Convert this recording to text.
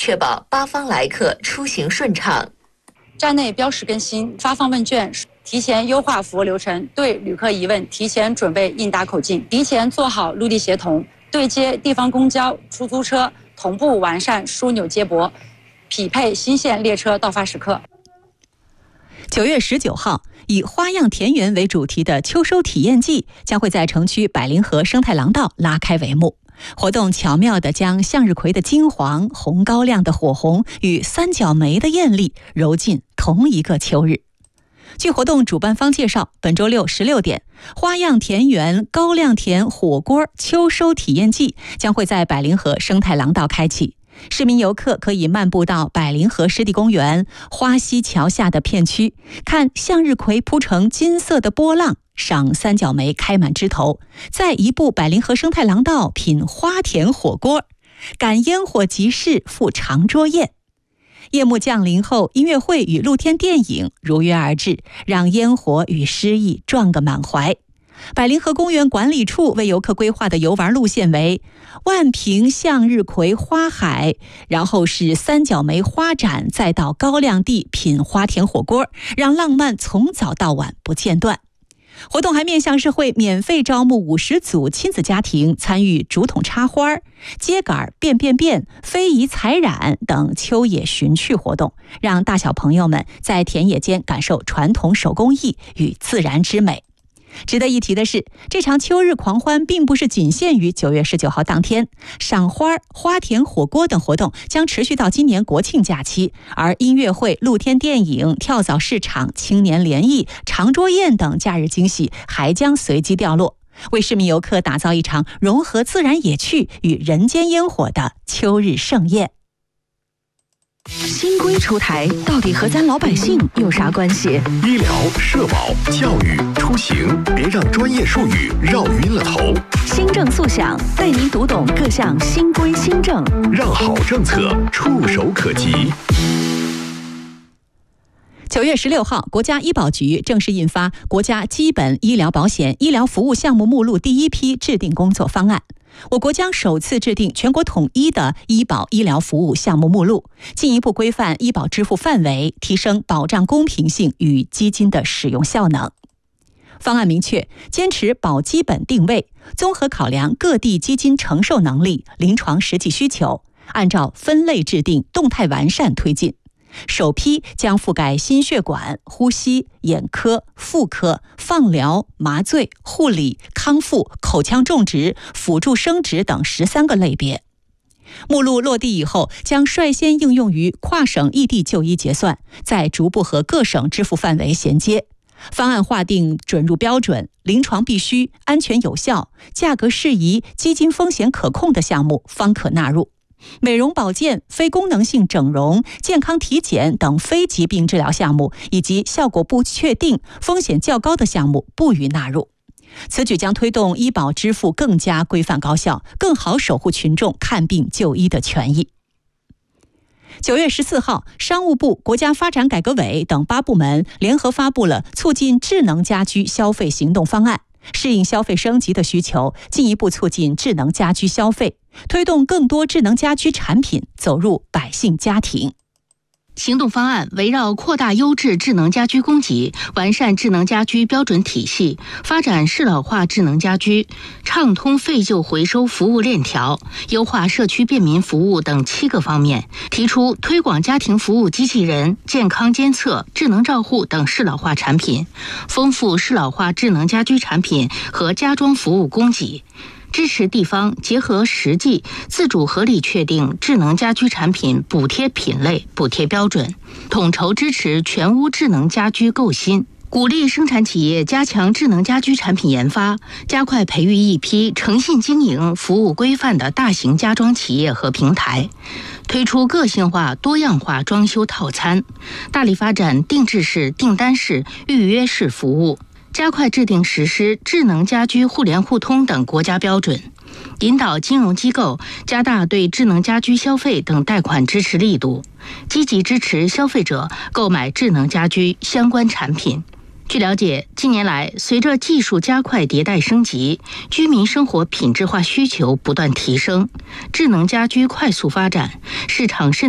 确保八方来客出行顺畅。 站内标识更新，发放问卷，提前优化服务流程，对旅客疑问提前准备应答口径，提前做好陆地协同，对接地方公交、出租车，同步完善枢纽接驳，匹配新线列车到发时刻。 9月19号，以花样田园为主题的秋收体验季将会在城区百灵河生态廊道拉开帷幕。活动巧妙地将向日葵的金黄、红高粱的火红与三角梅的艳丽揉进同一个秋日。据活动主办方介绍，本周六16点，花样田园高粱田火锅秋收体验季将会在百灵河生态廊道开启。市民游客可以漫步到百灵河湿地公园花溪桥下的片区，看向日葵铺成金色的波浪，赏三角梅开满枝头，再移步百灵河生态廊道品花田火锅，赶烟火集市赴长桌宴。夜幕降临后，音乐会与露天电影如约而至，让烟火与诗意撞个满怀。百灵河公园管理处为游客规划的游玩路线为万坪向日葵花海，然后是三角梅花展，再到高粱地品花田火锅，让浪漫从早到晚不间断。活动还面向社会免费招募50组亲子家庭参与竹筒插花、秸秆变变变、非遗采染等秋野寻趣活动，让大小朋友们在田野间感受传统手工艺与自然之美。值得一提的是，这场秋日狂欢并不是仅限于9月19号当天，赏花、花田火锅等活动将持续到今年国庆假期，而音乐会、露天电影、跳蚤市场、青年联谊、长桌宴等假日惊喜还将随机掉落，为市民游客打造一场融合自然野趣与人间烟火的秋日盛宴。 新规出台，到底和咱老百姓有啥关系？ 医疗、社保、教育、出行，别让专业术语绕晕了头。 新政速响，带您读懂各项新规新政， 让好政策触手可及。 9月16号，国家医保局正式印发《国家基本医疗保险医疗服务项目目录》第一批制定工作方案。我国将首次制定全国统一的医保医疗服务项目目录，进一步规范医保支付范围，提升保障公平性与基金的使用效能。方案明确，坚持保基本定位，综合考量各地基金承受能力、临床实际需求，按照分类制定，动态完善推进。首批将覆盖心血管、呼吸、眼科、妇科、放疗、麻醉、护理、康复、口腔种植、辅助生殖等13个类别。目录落地以后，将率先应用于跨省异地就医结算，再逐步和各省支付范围衔接。方案划定准入标准，临床必须、安全有效、价格适宜、基金风险可控的项目方可纳入。美容保健、非功能性整容、健康体检等非疾病治疗项目，以及效果不确定、风险较高的项目不予纳入。此举将推动医保支付更加规范高效，更好守护群众看病就医的权益。9月14号，商务部、国家发展改革委等8部门联合发布了促进智能家居消费行动方案，适应消费升级的需求，进一步促进智能家居消费，推动更多智能家居产品走入百姓家庭。 行动方案围绕扩大优质智能家居供给，完善智能家居标准体系，发展适老化智能家居，畅通废旧回收服务链条，优化社区便民服务等7个方面，提出推广家庭服务机器人、健康监测、智能照护等适老化产品，丰富适老化智能家居产品和家装服务供给。支持地方结合实际，自主合理确定智能家居产品补贴品类、补贴标准，统筹支持全屋智能家居购新，鼓励生产企业加强智能家居产品研发，加快培育一批诚信经营、服务规范的大型家装企业和平台，推出个性化、多样化装修套餐，大力发展定制式、订单式、预约式服务，加快制定实施智能家居互联互通等国家标准，引导金融机构加大对智能家居消费等贷款支持力度，积极支持消费者购买智能家居相关产品。据了解，近年来，随着技术加快迭代升级，居民生活品质化需求不断提升，智能家居快速发展，市场